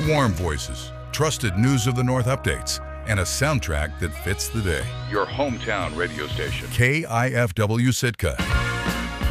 warm voices, trusted News of the North updates, and a soundtrack that fits the day. Your hometown radio station. KIFW Sitka.